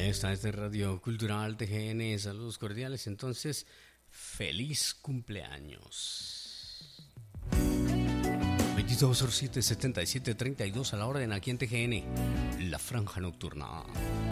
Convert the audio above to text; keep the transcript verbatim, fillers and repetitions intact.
Esta es de Radio Cultural T G N. Saludos cordiales. Entonces, feliz cumpleaños. veintidós cero siete setenta y siete treinta y dos a la orden aquí en T G N, La Franja Nocturna.